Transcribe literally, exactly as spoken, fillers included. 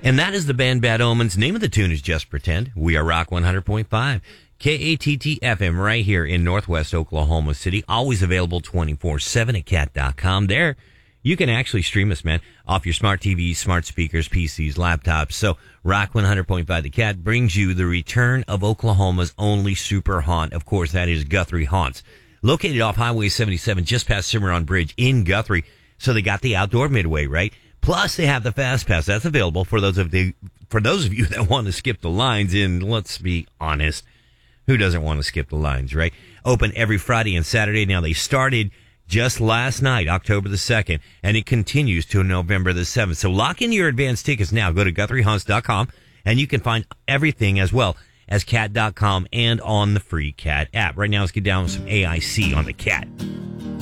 And that is the band Bad Omens. Name of the tune is Just Pretend. We are Rock one hundred point five. K A T T F M right here in Northwest Oklahoma City. Always available twenty-four seven at cat dot com. There, you can actually stream us, man, off your smart T Vs, smart speakers, P Cs, laptops. So Rock one hundred point five The Cat brings you the return of Oklahoma's only super haunt. Of course, that is Guthrie Haunts. Located off Highway seventy-seven, just past Cimarron Bridge in Guthrie. So they got the outdoor midway, right? Plus, they have the Fast Pass. That's available for those of the for those of you that want to skip the lines. And let's be honest, who doesn't want to skip the lines, right? Open every Friday and Saturday. Now, they started just last night, October the second, and it continues to November the seventh. So lock in your advance tickets now. Go to guthrie haunts dot com, and you can find everything as well as cat dot com and on the free Cat app. Right now, let's get down with some A I C on the Cat.